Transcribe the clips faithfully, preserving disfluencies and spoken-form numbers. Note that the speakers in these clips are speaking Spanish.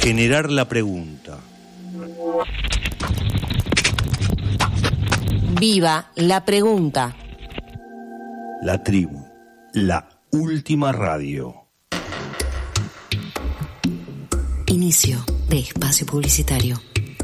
Generar la pregunta. Viva la pregunta. La tribu, la última radio. Inicio de espacio publicitario.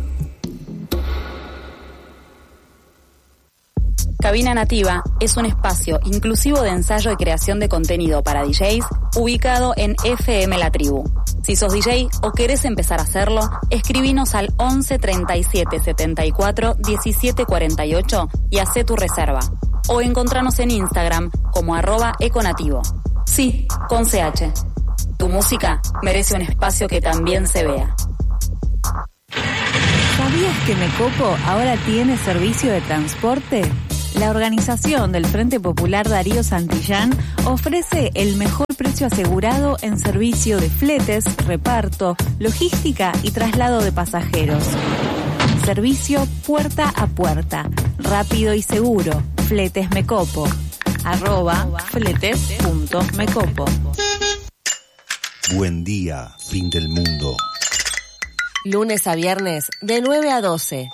Cabina Nativa es un espacio inclusivo de ensayo y creación de contenido para D Js ubicado en F M La Tribu. Si sos D J o querés empezar a hacerlo, escribinos al once treinta y siete setenta y cuatro diecisiete cuarenta y ocho y hacé tu reserva. O encontranos en Instagram como arroba econativo. Sí, con C H. Tu música merece un espacio que también se vea. ¿Sabías que Mecopo ahora tiene servicio de transporte? La organización del Frente Popular Darío Santillán ofrece el mejor precio asegurado en servicio de fletes, reparto, logística y traslado de pasajeros. Servicio puerta a puerta, rápido y seguro. Fletes Mecopo. Arroba fletes.mecopo. Buen día, fin del mundo. Lunes a viernes de nueve a doce.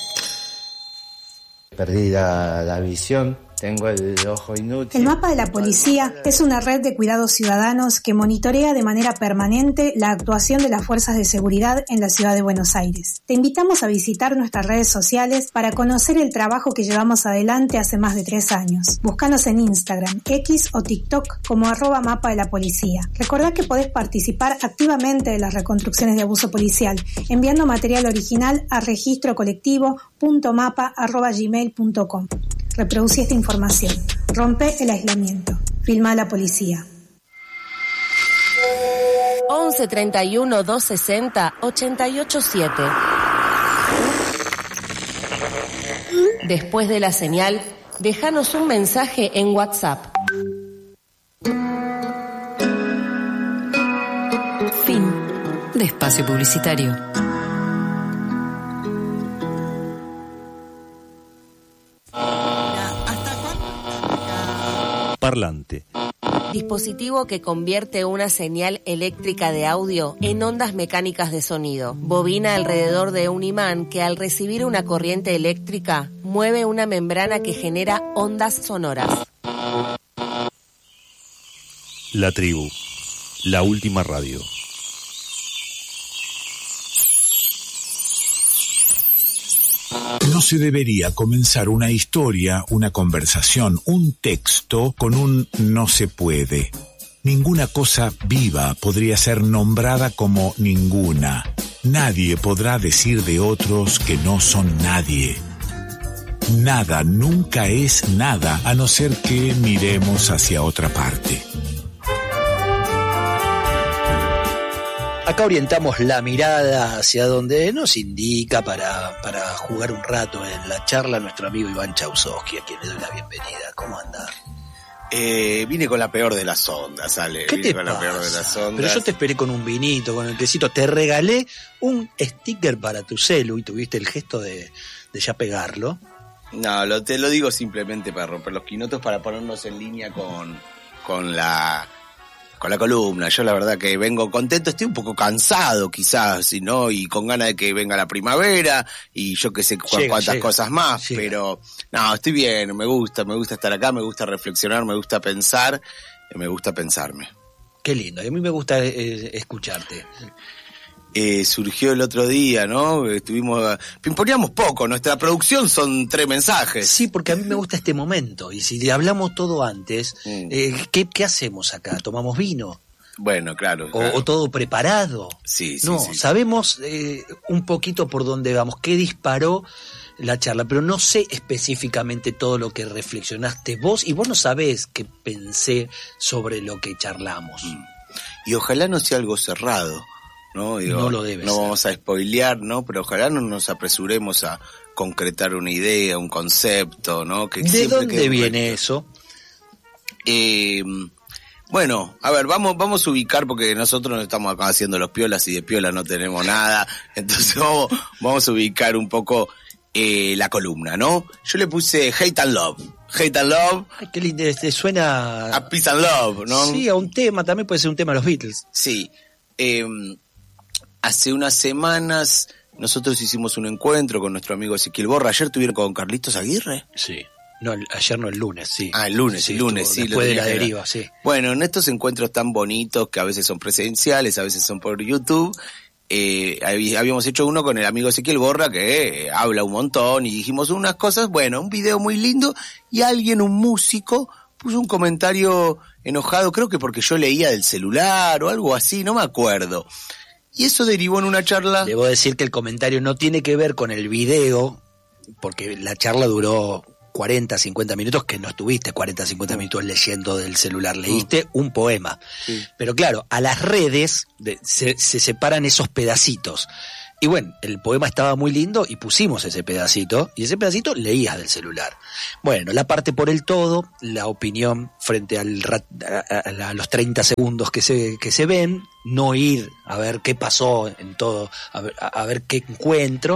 Perdí la, la visión, tengo el ojo inútil. El mapa de la policía es una red de cuidados ciudadanos que monitorea de manera permanente la actuación de las fuerzas de seguridad en la ciudad de Buenos Aires. Te invitamos a visitar nuestras redes sociales para conocer el trabajo que llevamos adelante hace más de tres años. Búscanos en Instagram, X o TikTok como arroba mapa de la policía. Recordá que podés participar activamente de las reconstrucciones de abuso policial enviando material original a registro colectivo punto mapa arroba gmail punto com. Reproducí esta información. Rompe el aislamiento. Filma a la policía. once treinta y uno doscientos sesenta ochenta y ocho siete. Después de la señal, déjanos un mensaje en WhatsApp. Fin de espacio publicitario. Parlante. Dispositivo que convierte una señal eléctrica de audio en ondas mecánicas de sonido. Bobina alrededor de un imán que al recibir una corriente eléctrica mueve una membrana que genera ondas sonoras. La tribu, la última radio. No se debería comenzar una historia, una conversación, un texto con un no se puede. Ninguna cosa viva podría ser nombrada como ninguna. Nadie podrá decir de otros que no son nadie. Nada nunca es nada a no ser que miremos hacia otra parte. Acá orientamos la mirada hacia donde nos indica para, para jugar un rato en la charla nuestro amigo Iván Chausovsky, a quien le doy la bienvenida. ¿Cómo anda? Eh, vine con la peor de las ondas, Ale. ¿Qué vine te con pasa? la peor de las ondas. Pero yo te esperé con un vinito, con el quesito. Te regalé un sticker para tu celu y tuviste el gesto de, de ya pegarlo. No, lo, te lo digo simplemente para romper los quinotos, para ponernos en línea con, con la... con la columna. Yo la verdad que vengo contento, estoy un poco cansado quizás, ¿no? Y con ganas de que venga la primavera y yo que sé cu- Llega, cuántas llega, cosas más, llega. Pero no, estoy bien, me gusta, me gusta estar acá, me gusta reflexionar, me gusta pensar, me gusta pensarme. Qué lindo, y a mí me gusta eh, escucharte. Eh, surgió el otro día, ¿no? Estuvimos, pimponeamos poco, nuestra producción son tres mensajes. Sí, porque a mí me gusta este momento, y si hablamos todo antes, Mm. eh, ¿qué, ¿qué hacemos acá? ¿Tomamos vino? Bueno, claro. ¿O, claro. o todo preparado? Sí, sí, no, sí. sabemos eh, un poquito por dónde vamos, qué disparó la charla, pero no sé específicamente todo lo que reflexionaste vos, y vos no sabés qué pensé sobre lo que charlamos. Mm. Y ojalá no sea algo cerrado, ¿no? Digo, No lo debe No ser. vamos a spoilear, ¿no? Pero ojalá no nos apresuremos a concretar una idea, un concepto, ¿no? Que ¿De siempre dónde quede viene recto. eso? Eh, bueno, a ver, vamos vamos a ubicar, porque nosotros no estamos acá haciendo los piolas y de piola no tenemos nada, entonces vamos, vamos a ubicar un poco eh, la columna, ¿no? Yo le puse Hate and Love. Hate and Love. Ay, qué lindo, este, suena... A Peace and Love, ¿no? Sí, a un tema, también puede ser un tema de los Beatles. Sí. Eh, hace unas semanas nosotros hicimos un encuentro con nuestro amigo Ezequiel Borra. ¿Ayer tuvieron con Carlitos Aguirre? Sí. No, ayer no, el lunes, sí. Ah, el lunes, sí, el lunes, estuvo, sí. Después de la deriva, sí. Bueno, en estos encuentros tan bonitos, que a veces son presenciales, a veces son por YouTube, eh, habíamos hecho uno con el amigo Ezequiel Borra, que eh, habla un montón, y dijimos unas cosas, bueno, un video muy lindo, y alguien, un músico, puso un comentario enojado, creo que porque yo leía del celular o algo así, no me acuerdo. Y eso derivó en una charla. Debo decir que el comentario no tiene que ver con el video, porque la charla duró cuarenta, cincuenta minutos, que no estuviste cuarenta, cincuenta minutos leyendo del celular, leíste un poema. Sí. Pero claro, a las redes de, se, se separan esos pedacitos. Y bueno, el poema estaba muy lindo y pusimos ese pedacito, y ese pedacito leías del celular. Bueno, la parte por el todo, la opinión frente al a, a, a los treinta segundos que se que se ven, no ir a ver qué pasó en todo, a ver, a, a ver qué encuentro,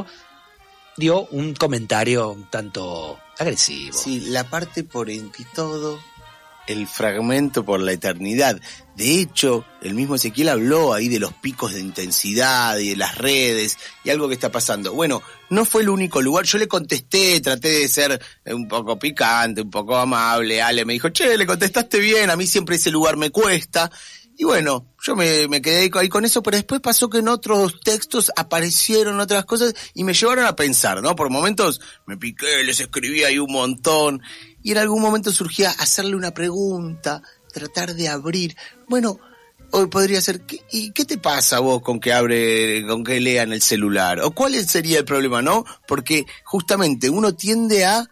dio un comentario un tanto agresivo. Sí, la parte por el todo, el fragmento por la eternidad. De hecho, el mismo Ezequiel habló ahí de los picos de intensidad y de las redes y algo que está pasando. Bueno, no fue el único lugar. Yo le contesté, traté de ser un poco picante, un poco amable. Ale me dijo, che, le contestaste bien, a mí siempre ese lugar me cuesta. Y bueno, yo me, me quedé ahí con eso, pero después pasó que en otros textos aparecieron otras cosas y me llevaron a pensar, ¿no? Por momentos me piqué, les escribí ahí un montón, y en algún momento surgía hacerle una pregunta, tratar de abrir. Bueno, hoy podría ser, ¿y qué te pasa vos con que abre, con que lean el celular? ¿O cuál sería el problema, no? Porque justamente uno tiende a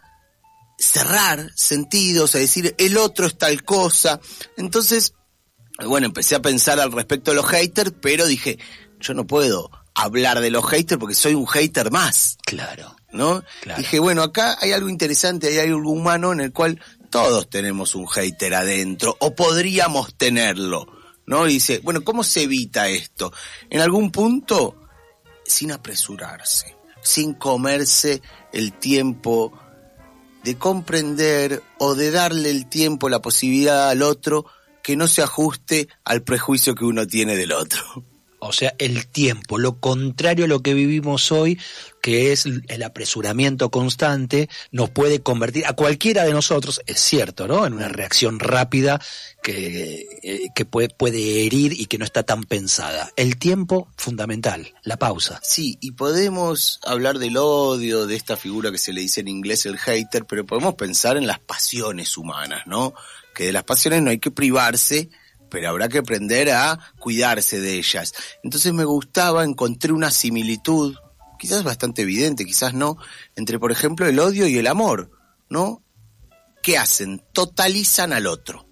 cerrar sentidos, a decir el otro es tal cosa. Entonces, bueno, empecé a pensar al respecto de los haters, pero dije, yo no puedo hablar de los haters porque soy un hater más. Claro. ¿No? Claro. Dije, bueno, acá hay algo interesante, hay algo humano en el cual todos tenemos un hater adentro, o podríamos tenerlo, ¿no? Y dice, bueno, ¿cómo se evita esto? En algún punto, sin apresurarse, sin comerse el tiempo de comprender o de darle el tiempo, la posibilidad al otro que no se ajuste al prejuicio que uno tiene del otro. O sea, el tiempo, lo contrario a lo que vivimos hoy, que es el apresuramiento constante, nos puede convertir a cualquiera de nosotros, es cierto, ¿no?, en una reacción rápida que, eh, que puede, puede herir y que no está tan pensada. El tiempo, fundamental, la pausa. Sí, y podemos hablar del odio, de esta figura que se le dice en inglés el hater, pero podemos pensar en las pasiones humanas, ¿no? Que de las pasiones no hay que privarse, pero habrá que aprender a cuidarse de ellas. Entonces me gustaba, encontré una similitud, quizás bastante evidente, quizás no, entre, por ejemplo, el odio y el amor, ¿no? ¿Qué hacen? Totalizan al otro.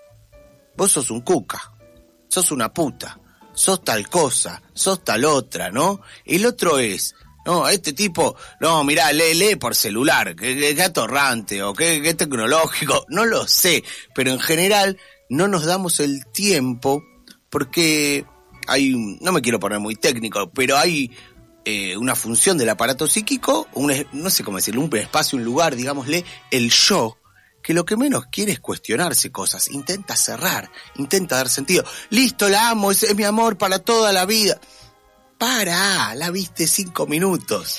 Vos sos un cuca, sos una puta, sos tal cosa, sos tal otra, ¿no? El otro es, no, este tipo, no, mirá, lee, lee por celular, qué, qué, qué atorrante, o qué, qué tecnológico, no lo sé, pero en general no nos damos el tiempo porque hay, no me quiero poner muy técnico, pero hay eh, una función del aparato psíquico, un, no sé cómo decirlo, un espacio, un lugar, digámosle, el yo, que lo que menos quiere es cuestionarse cosas, intenta cerrar, intenta dar sentido. Listo, la amo, es, es mi amor para toda la vida. Para, la viste cinco minutos.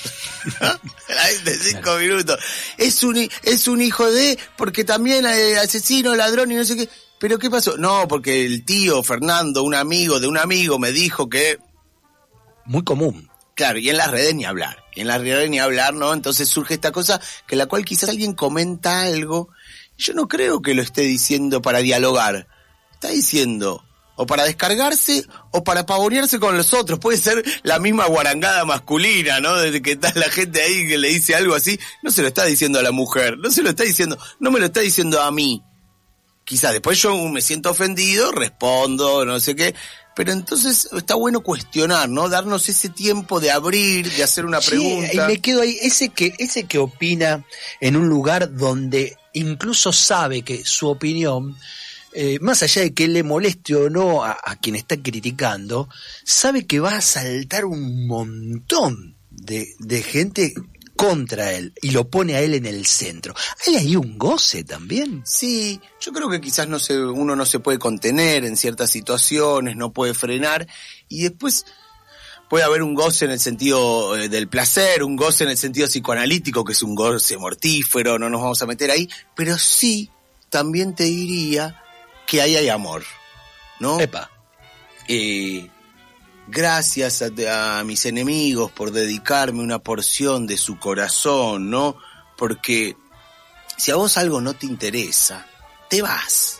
La viste cinco claro. minutos. Es un, es un hijo de, porque también eh, asesino, ladrón y no sé qué. ¿Pero qué pasó? No, porque el tío Fernando, un amigo de un amigo, me dijo que... Muy común. Claro, y en las redes ni hablar. Y en las redes ni hablar, ¿no? Entonces surge esta cosa que la cual quizás alguien comenta algo. Yo no creo que lo esté diciendo para dialogar. Está diciendo o para descargarse o para pavonearse con los otros. Puede ser la misma guarangada masculina, ¿no? Desde que está la gente ahí que le dice algo así. No se lo está diciendo a la mujer. No se lo está diciendo, no me lo está diciendo a mí. Quizás después yo me siento ofendido, respondo, no sé qué, pero entonces está bueno cuestionar, ¿no? Darnos ese tiempo de abrir, de hacer una sí, pregunta. Y me quedo ahí, ese que, ese que opina en un lugar donde incluso sabe que su opinión, eh, más allá de que le moleste o no a, a quien está criticando, sabe que va a saltar un montón de, de gente contra él y lo pone a él en el centro. ¿Hay ahí un goce también? Sí, yo creo que quizás no se, uno no se puede contener en ciertas situaciones, no puede frenar, y después, puede haber un goce en el sentido eh, del placer, un goce en el sentido psicoanalítico, que es un goce mortífero, no nos vamos a meter ahí, pero sí, también te diría que ahí hay amor, ¿no? Epa. Eh, gracias a, a mis enemigos por dedicarme una porción de su corazón, ¿no? Porque si a vos algo no te interesa, te vas.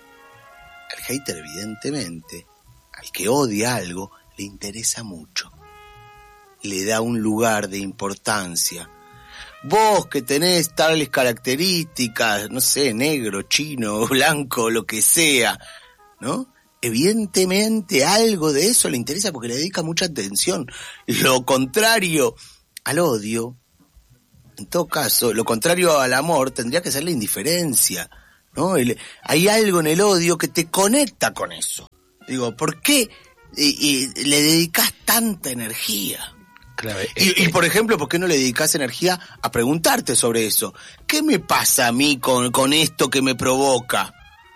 Al hater, evidentemente, al que odia algo, le interesa mucho. Le da un lugar de importancia. Vos que tenés tales características, no sé, negro, chino, blanco, lo que sea, ¿no? Evidentemente algo de eso le interesa porque le dedica mucha atención. Lo contrario al odio, en todo caso, lo contrario al amor tendría que ser la indiferencia, ¿no? El, hay algo en el odio que te conecta con eso. Digo, ¿por qué y, y, le dedicas tanta energía? Claro, y, y por ejemplo, ¿por qué no le dedicas energía a preguntarte sobre eso? ¿Qué me pasa a mí con, con esto que me provoca?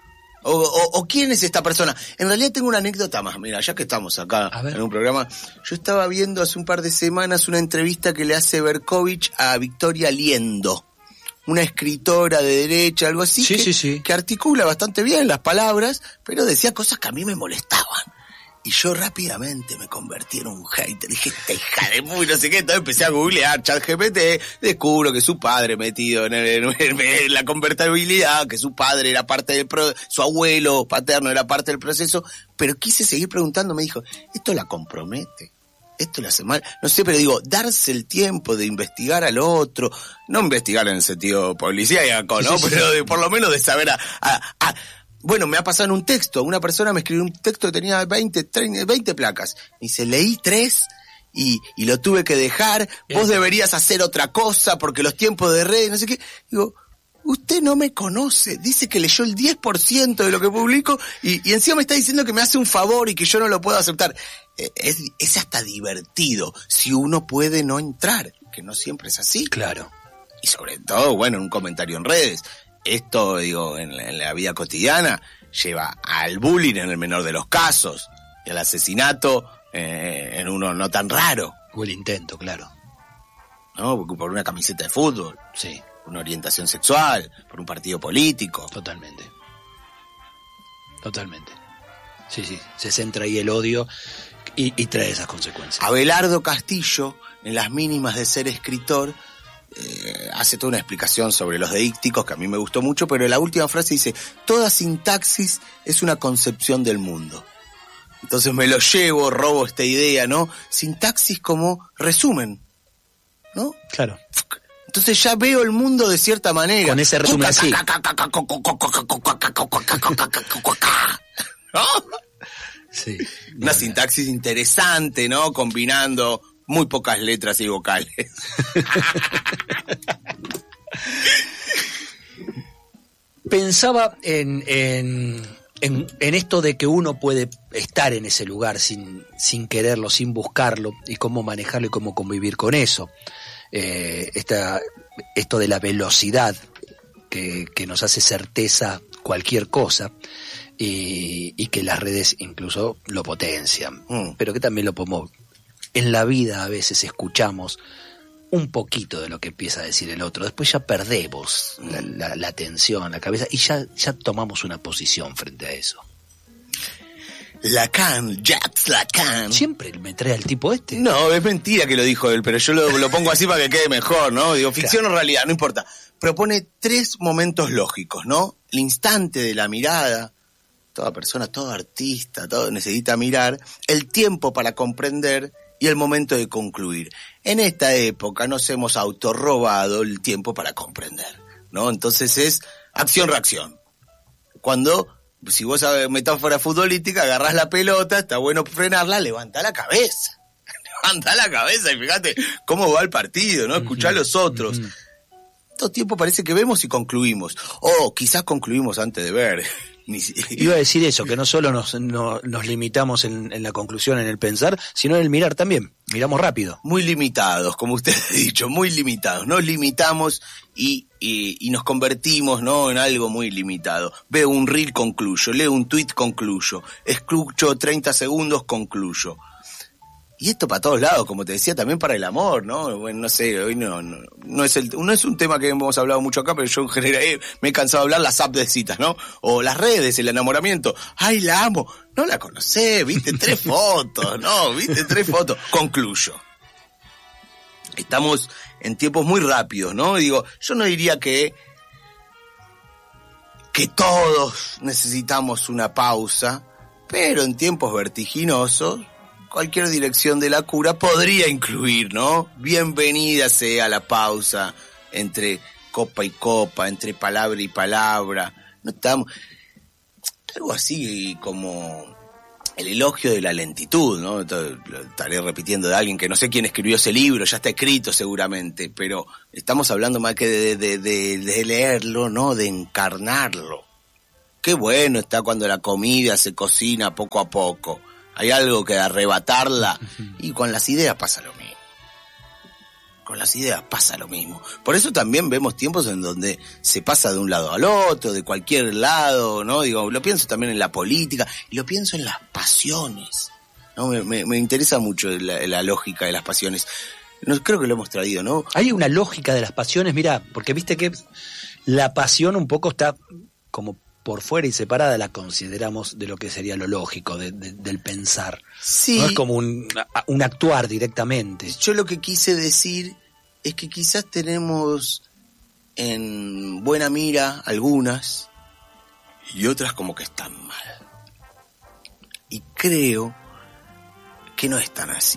O, o, o quién es esta persona. En realidad tengo una anécdota más. Mira, ya que estamos acá en un programa, yo estaba viendo hace un par de semanas una entrevista que le hace Berkovich a Victoria Liendo, una escritora de derecha, algo así, sí, que, sí, sí. que articula bastante bien las palabras, pero decía cosas que a mí me molestaban. Y yo rápidamente me convertí en un hater. Dije, esta hija de muy no sé qué. Entonces empecé a googlear ChatGPT. Descubro que su padre metido en, el, en la convertibilidad, que su padre era parte del pro, su abuelo paterno era parte del proceso. Pero quise seguir preguntando. Me dijo, ¿esto la compromete? ¿Esto le hace mal? No sé, pero digo, darse el tiempo de investigar al otro. No investigar en el sentido policíaco, ¿no? Sí, sí, sí. Pero de, por lo menos de saber a... a, a Bueno, me ha pasado en un texto, una persona me escribió un texto que tenía veinte, treinta, veinte placas. Y se leí tres y, y lo tuve que dejar. Vos deberías hacer otra cosa porque los tiempos de redes, no sé qué. Digo, usted no me conoce. Dice que leyó el diez por ciento de lo que publico y, y encima me está diciendo que me hace un favor y que yo no lo puedo aceptar. Es, es hasta divertido si uno puede no entrar, que no siempre es así. Claro. Y sobre todo, bueno, en un comentario en redes. Esto, digo, en la, en la vida cotidiana lleva al bullying en el menor de los casos y al asesinato eh, en uno no tan raro. O el intento, claro. ¿No? Por una camiseta de fútbol. Sí. Por una orientación sexual, por un partido político. Totalmente. Totalmente. Sí, sí. Se centra ahí el odio y, y trae esas consecuencias. Abelardo Castillo, en las mínimas de ser escritor, Eh, hace toda una explicación sobre los deícticos que a mí me gustó mucho, pero la última frase dice, toda sintaxis es una concepción del mundo. Entonces me lo llevo, robo esta idea, ¿no? Sintaxis como resumen, ¿no? Claro. Entonces ya veo el mundo de cierta manera. Con ese resumen así. ¿No? Sí. Una sintaxis interesante, ¿no? Combinando muy pocas letras y vocales. Pensaba en, en, en, en esto de que uno puede estar en ese lugar sin, sin quererlo, sin buscarlo, y cómo manejarlo y cómo convivir con eso. Eh, esta, esto de la velocidad que, que nos hace certeza cualquier cosa, y, y que las redes incluso lo potencian, mm. pero que también lo podemos... En la vida a veces escuchamos un poquito de lo que empieza a decir el otro, después ya perdemos la, la, la atención, la cabeza, y ya, ya tomamos una posición frente a eso. Lacan, Jacques Lacan. ¿Siempre me trae al tipo este? No, es mentira que lo dijo él, pero yo lo, lo pongo así para que quede mejor, ¿no? Digo, ficción claro. o realidad, no importa. Propone tres momentos lógicos, ¿no? El instante de la mirada, toda persona, todo artista, todo necesita mirar, el tiempo para comprender y el momento de concluir. En esta época nos hemos autorrobado el tiempo para comprender, ¿no? Entonces es acción-reacción. Cuando, si vos sabés metáfora futbolística, agarrás la pelota, está bueno frenarla, levantá la cabeza. Levantá la cabeza y fíjate cómo va el partido, ¿no? Escuchá uh-huh, a los otros. Uh-huh. Todo tiempo parece que vemos y concluimos. O quizás concluimos antes de ver. Iba a decir eso, que no solo nos, no, nos limitamos en, en la conclusión, en el pensar, sino en el mirar también. Miramos rápido. Muy limitados, como usted ha dicho, muy limitados. Nos limitamos y, y, y nos convertimos, ¿no?, en algo muy limitado. Veo un reel, concluyo. Leo un tweet, concluyo. Escucho treinta segundos, concluyo. Y esto para todos lados, como te decía, también para el amor, ¿no? Bueno, no sé, hoy no, no, no es el, no es un tema que hemos hablado mucho acá, pero yo en general eh, me he cansado de hablar las apps de citas, ¿no? O las redes, el enamoramiento. ¡Ay, la amo! No la conocé, viste tres fotos, no, viste tres fotos. Concluyo. Estamos en tiempos muy rápidos, ¿no? Digo, yo no diría que, que todos necesitamos una pausa, pero en tiempos vertiginosos, cualquier dirección de la cura podría incluir, ¿no? Bienvenida sea la pausa entre copa y copa, entre palabra y palabra. No estamos... Algo así como el elogio de la lentitud, ¿no? Lo estaré repitiendo de alguien que no sé quién escribió ese libro, ya está escrito seguramente, pero estamos hablando más que de, de, de, de leerlo, ¿no? De encarnarlo. Qué bueno está cuando la comida se cocina poco a poco. Hay algo que arrebatarla, y con las ideas pasa lo mismo. Con las ideas pasa lo mismo. Por eso también vemos tiempos en donde se pasa de un lado al otro, de cualquier lado, ¿no? Digo, lo pienso también en la política, y lo pienso en las pasiones, ¿no? Me, me, me interesa mucho la, la lógica de las pasiones. No, creo que lo hemos traído, ¿no? Hay una lógica de las pasiones, mira, porque viste que la pasión un poco está como por fuera y separada, la consideramos de lo que sería lo lógico, de, de, del pensar. Sí. No es como un, un actuar directamente. Yo lo que quise decir es que quizás tenemos en buena mira algunas y otras como que están mal. Y creo que no es tan así.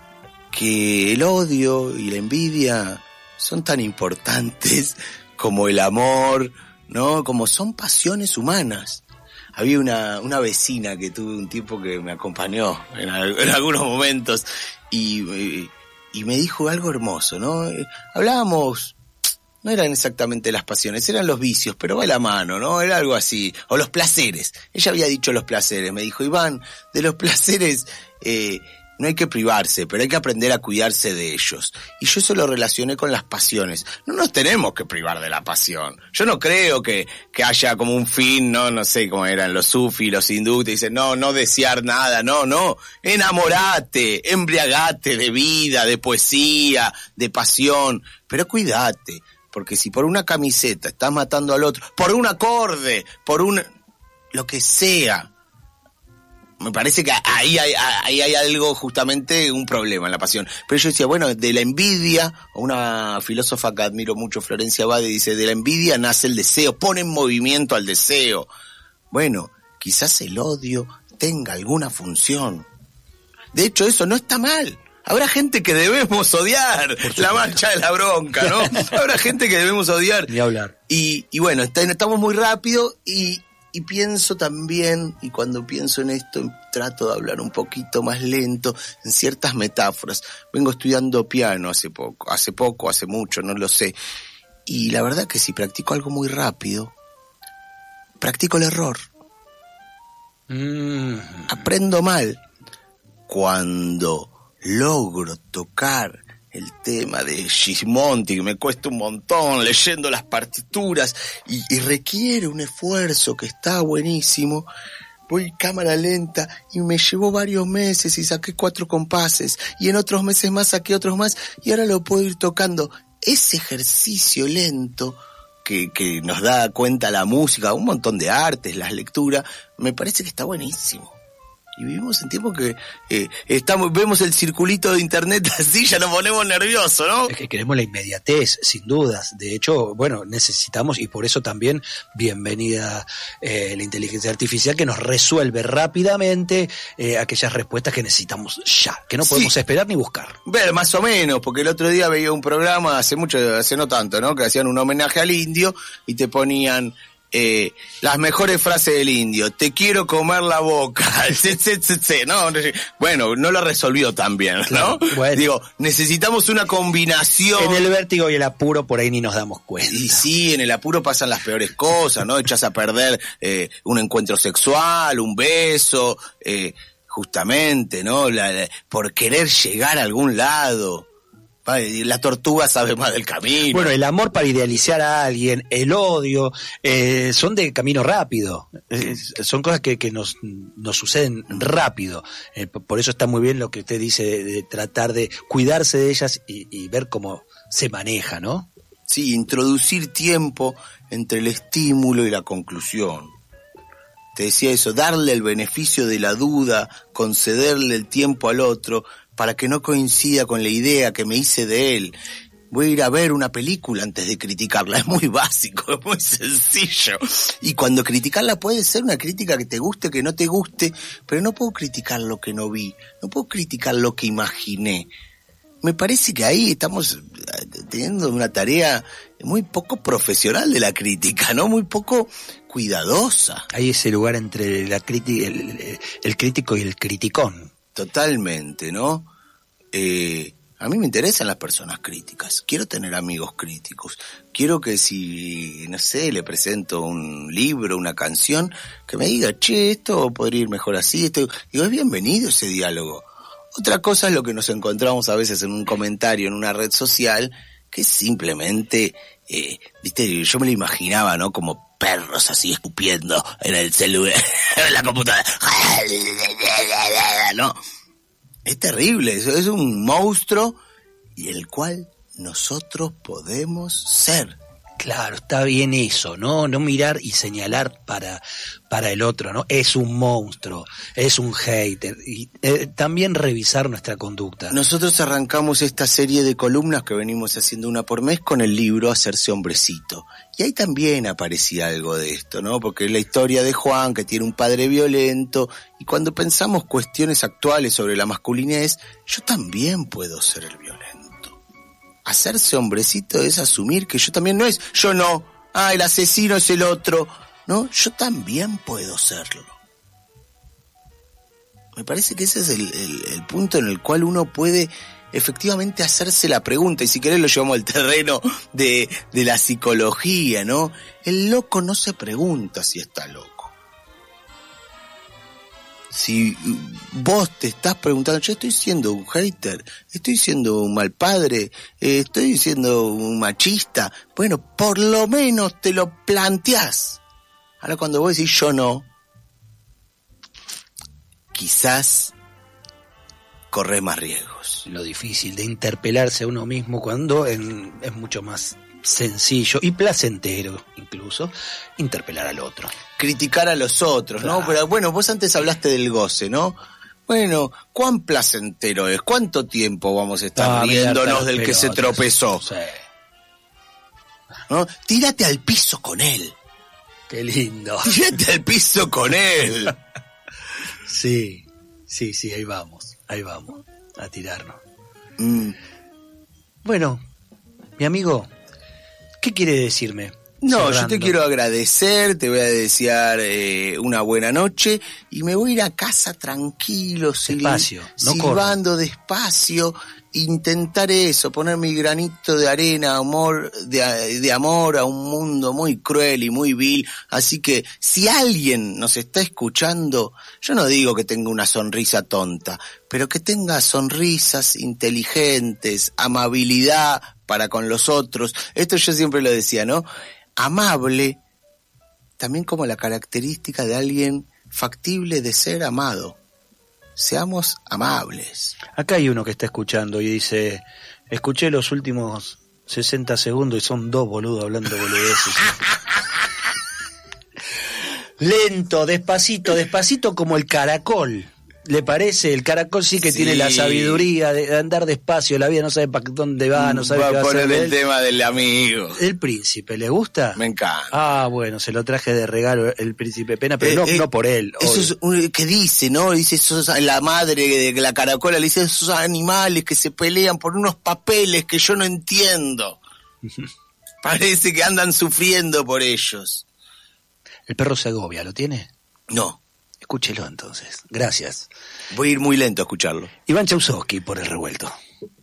Que el odio y la envidia son tan importantes como el amor, ¿no? Como son pasiones humanas. Había una, una vecina que tuve un tiempo que me acompañó en, en algunos momentos y, y, y me dijo algo hermoso, ¿no? Hablábamos, no eran exactamente las pasiones, eran los vicios, pero va de la mano, ¿no? Era algo así. O los placeres. Ella había dicho los placeres. Me dijo, Iván, de los placeres... Eh, no hay que privarse, pero hay que aprender a cuidarse de ellos. Y yo eso lo relacioné con las pasiones. No nos tenemos que privar de la pasión. Yo no creo que, que haya como un fin, no, no sé cómo eran los sufis, los hindúes, dicen, no, no desear nada, no, no. Enamorate, embriagate de vida, de poesía, de pasión, pero cuídate. Porque si por una camiseta estás matando al otro, por un acorde, por un... lo que sea... Me parece que ahí hay, ahí hay algo, justamente, un problema en la pasión. Pero yo decía, bueno, de la envidia, una filósofa que admiro mucho, Florencia Bade, dice, de la envidia nace el deseo, pone en movimiento al deseo. Bueno, quizás el odio tenga alguna función. De hecho, eso no está mal. Habrá gente que debemos odiar, la marcha de la bronca, ¿no? Habrá gente que debemos odiar. Ni hablar. Y, y bueno, está, estamos muy rápido y... Y pienso también, y cuando pienso en esto, trato de hablar un poquito más lento, en ciertas metáforas. Vengo estudiando piano hace poco, hace poco, hace mucho, no lo sé. Y la verdad que si practico algo muy rápido, practico el error. Mm. Aprendo mal. Cuando logro tocar el tema de Gismonti, que me cuesta un montón leyendo las partituras y, y requiere un esfuerzo que está buenísimo, voy cámara lenta y me llevó varios meses y saqué cuatro compases y en otros meses más saqué otros más y ahora lo puedo ir tocando. Ese ejercicio lento que, que nos da cuenta la música, un montón de artes, las lecturas, me parece que está buenísimo. Y vivimos en tiempos que eh, estamos, vemos el circulito de internet así, ya nos ponemos nerviosos, ¿no? Es que queremos la inmediatez, sin dudas. De hecho, bueno, necesitamos, y por eso también, bienvenida eh, la inteligencia artificial, que nos resuelve rápidamente eh, aquellas respuestas que necesitamos ya, que no podemos sí. esperar ni buscar. Ver, más o menos, porque el otro día veía un programa, hace mucho, hace no tanto, ¿no? Que hacían un homenaje al indio y te ponían... Eh, las mejores frases del indio, te quiero comer la boca, tse, tse, tse, tse, ¿no? Bueno, no lo resolvió tan bien, ¿no? Bueno. Digo, necesitamos una combinación. En el vértigo y el apuro por ahí ni nos damos cuenta. Y sí, en el apuro pasan las peores cosas, ¿no? Echas a perder eh, un encuentro sexual, un beso, eh, justamente, ¿no? La, la, por querer llegar a algún lado. La tortuga sabe más del camino. Bueno, el amor para idealizar a alguien, el odio, eh, son de camino rápido. Eh, son cosas que, que nos, nos suceden rápido. Eh, por eso está muy bien lo que usted dice de, de tratar de cuidarse de ellas y, y ver cómo se maneja, ¿no? Sí, introducir tiempo entre el estímulo y la conclusión. Te decía eso, darle el beneficio de la duda, concederle el tiempo al otro para que no coincida con la idea que me hice de él. Voy a ir a ver una película antes de criticarla. Es muy básico, es muy sencillo. Y cuando criticarla puede ser una crítica que te guste, que no te guste, pero no puedo criticar lo que no vi, no puedo criticar lo que imaginé. Me parece que ahí estamos teniendo una tarea muy poco profesional de la crítica, ¿no? Muy poco cuidadosa. Hay ese lugar entre la crítica, el, el crítico y el criticón. Totalmente, ¿no? Eh, a mí me interesan las personas críticas. Quiero tener amigos críticos. Quiero que si, no sé, le presento un libro, una canción, que me diga, che, esto podría ir mejor así. Esto... Digo, es bienvenido ese diálogo. Otra cosa es lo que nos encontramos a veces en un comentario en una red social, que es simplemente, eh, viste, yo me lo imaginaba, ¿no? Como perros así escupiendo en el celular, en la computadora. No, es terrible, eso es un monstruo y el cual nosotros podemos ser. Claro, está bien eso, ¿no? No mirar y señalar para, para el otro, ¿no? Es un monstruo, es un hater. Y eh, también revisar nuestra conducta. Nosotros arrancamos esta serie de columnas que venimos haciendo una por mes con el libro Hacerse Hombrecito. Y ahí también aparecía algo de esto, ¿no? Porque es la historia de Juan, que tiene un padre violento. Y cuando pensamos cuestiones actuales sobre la masculinidad, yo también puedo ser el violento. Hacerse hombrecito es asumir que yo también no es, yo no, ah, el asesino es el otro, no, yo también puedo serlo. Me parece que ese es el, el, el punto en el cual uno puede efectivamente hacerse la pregunta, y si querés lo llevamos al terreno de, de la psicología, ¿no? El loco no se pregunta si está loco. Si vos te estás preguntando, yo estoy siendo un hater, estoy siendo un mal padre, eh, estoy siendo un machista, bueno, por lo menos te lo planteás. Ahora cuando vos decís yo no, quizás corrés más riesgos. Lo difícil de interpelarse a uno mismo cuando en, es mucho más sencillo y placentero incluso interpelar al otro, criticar a los otros, claro. ¿No? Pero bueno, vos antes hablaste del goce, ¿no? Bueno, ¿cuán placentero es? ¿Cuánto tiempo vamos a estar ah, riéndonos del que se tropezó? Sí. ¿No? Tírate al piso con él. Qué lindo. Tírate al piso con él. Sí, sí, sí, ahí vamos, ahí vamos a tirarnos. Mm. Bueno, mi amigo, ¿qué quiere decirme? No, Cerrando. Yo te quiero agradecer, te voy a desear eh, una buena noche y me voy a ir a casa tranquilo, despacio, sil- no silbando corre. despacio, intentar eso, poner mi granito de arena, amor, de, de amor a un mundo muy cruel y muy vil. Así que si alguien nos está escuchando, yo no digo que tenga una sonrisa tonta, pero que tenga sonrisas inteligentes, amabilidad para con los otros. Esto yo siempre lo decía, ¿no? Amable, también como la característica de alguien factible de ser amado. Seamos amables. Acá hay uno que está escuchando y dice, escuché los últimos sesenta segundos y son dos boludos hablando boludeces. Lento, despacito, despacito como el caracol. ¿Le parece? El caracol sí que sí. Tiene la sabiduría de andar despacio, la vida no sabe para dónde va, no sabe va qué va a hacer. a poner el él. tema del amigo. El príncipe, ¿le gusta? Me encanta. Ah, bueno, se lo traje de regalo el príncipe Pena, pero eh, no, eh, no por él. Eso es un, que dice, ¿no? Dice, esos, la madre de la caracola le dice, esos animales que se pelean por unos papeles que yo no entiendo. Parece que andan sufriendo por ellos. ¿El perro Segovia lo tiene? No. Escúchelo entonces. Gracias. Voy a ir muy lento a escucharlo. Iván Chausowski por El Revuelto.